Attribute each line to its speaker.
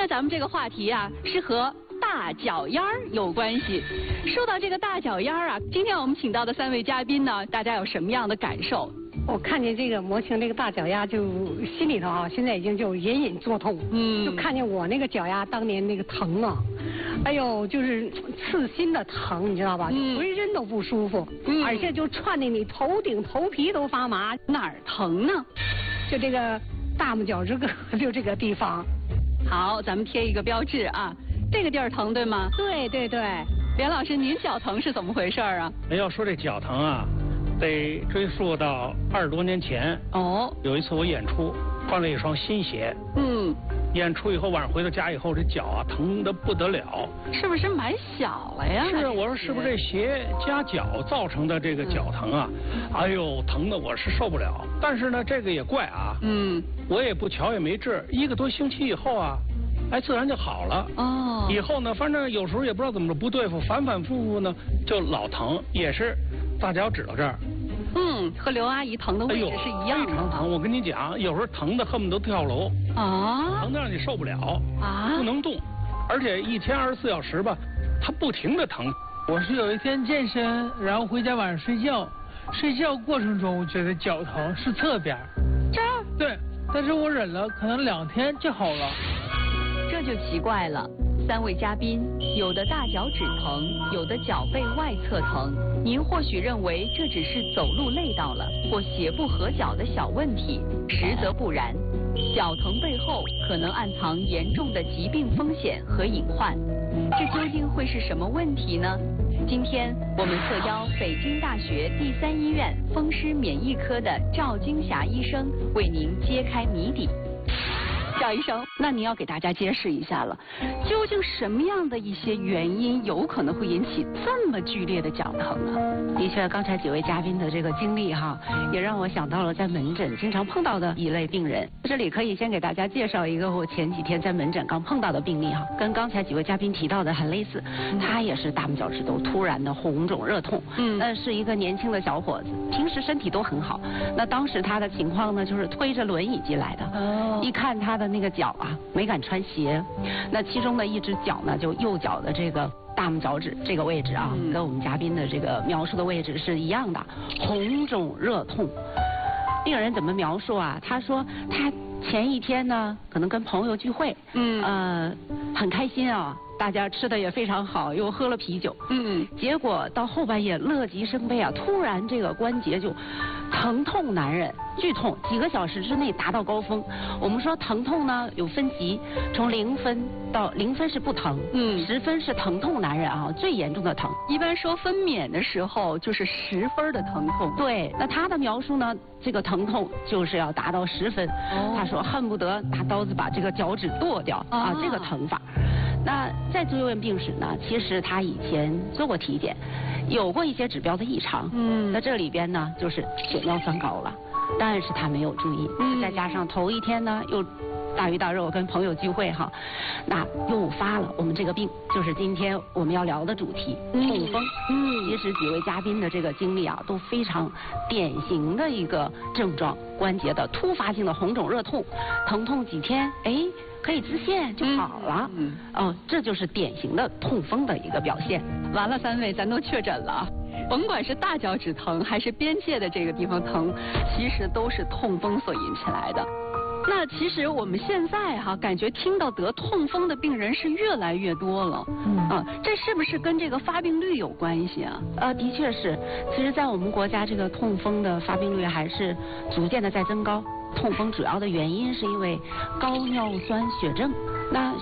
Speaker 1: 天咱们这个话题啊，是和大脚丫儿有关系。说到这个大脚丫儿啊，今天我们请到的3位嘉宾呢，大家有什么样的感受？
Speaker 2: 我看见这个模型这个大脚丫，就心里头啊，现在已经就隐隐作痛。就看见我那个脚丫当年那个疼啊，哎呦，就是刺心的疼，你知道吧？浑身都不舒服，而且就串的你头顶头皮都发麻。
Speaker 1: 哪儿疼呢？
Speaker 2: 就这个大拇脚趾根，就这个地方。
Speaker 1: 好，咱们贴一个标志啊，这个地儿疼对吗？
Speaker 2: 对对对。
Speaker 1: 连老师，您脚疼是怎么回事啊？
Speaker 3: 要说这脚疼啊，得追溯到20多年前。
Speaker 1: 哦。
Speaker 3: 有一次我演出，换了一双新鞋。演出以后，晚上回到家以后，这脚啊疼得不得了。
Speaker 1: 是不是买小了呀？
Speaker 3: 是，我说是不是这鞋夹脚造成的这个脚疼啊？哎呦，疼的我是受不了。但是呢，这个也怪啊。我也不瞧也没治，1个多星期以后啊，哎，自然就好了。哦。以后呢，反正有时候也不知道怎么着不对付，反反复复呢就老疼，也是大脚趾头这儿。
Speaker 1: 和刘阿姨疼的位置是一样的。
Speaker 3: 非常疼，我跟你讲，有时候疼的恨不得跳楼。啊。疼的让你受不了。啊。不能动，而且一天24小时吧，它不停的疼。
Speaker 4: 我是有一天健身，然后回家晚上睡觉，睡觉过程中我觉得脚疼是侧边。
Speaker 1: 这儿？
Speaker 4: 对，但是我忍了，可能2天就好了。
Speaker 5: 这就奇怪了。3位嘉宾，有的大脚趾疼，有的脚背外侧疼。您或许认为这只是走路累到了或鞋不合脚的小问题，实则不然。脚疼背后可能暗藏严重的疾病风险和隐患。这究竟会是什么问题呢？今天我们特邀北京大学第3医院风湿免疫科的赵金霞医生为您揭开谜底。
Speaker 1: 赵医生，那您要给大家揭示一下了，究竟什么样的一些原因有可能会引起这么剧烈的脚疼呢？
Speaker 2: 的确，刚才几位嘉宾的这个经历哈，也让我想到了在门诊经常碰到的一类病人。这里可以先给大家介绍一个我前几天在门诊刚碰到的病例哈，跟刚才几位嘉宾提到的很类似。他也是大拇脚趾头突然的红肿热痛。那是一个年轻的小伙子，平时身体都很好。那当时他的情况呢，就是推着轮椅进来的。一看他的那个脚啊，没敢穿鞋，那其中的一只脚呢，就右脚的这个大拇脚趾这个位置啊，跟我们嘉宾的这个描述的位置是一样的，红肿热痛。病人怎么描述啊？他说他前一天呢，可能跟朋友聚会，很开心啊，大家吃的也非常好，又喝了啤酒，结果到后半夜乐极生悲啊，突然这个关节就疼痛难忍，剧痛，几个小时之内达到高峰。我们说疼痛呢有分级，从0分到0分是不疼，10分是疼痛难忍啊，最严重的疼。
Speaker 1: 一般说分娩的时候就是10分的疼痛。
Speaker 2: 对，那他的描述呢，这个疼痛就是要达到10分。他说恨不得拿刀子把这个脚趾剁掉啊，这个疼法。那在住院病史呢，其实他以前做过体检，有过一些指标的异常。那这里边呢就是血尿酸高了，但是他没有注意。再加上头一天呢又大鱼大肉跟朋友聚会哈，那诱发了我们这个病，就是今天我们要聊的主题痛风。其实几位嘉宾的这个经历啊，都非常典型的一个症状，关节的突发性的红肿热痛，疼痛几天，哎，可以自限就好了。这就是典型的痛风的一个表现。
Speaker 1: 完了，3位咱都确诊了，甭管是大脚趾疼还是边界的这个地方疼，其实都是痛风所引起来的。那其实我们现在感觉听到得痛风的病人是越来越多了。这是不是跟这个发病率有关系啊？
Speaker 2: 的确是。其实，在我们国家，这个痛风的发病率还是逐渐的在增高。痛风主要的原因是因为高尿酸血症。那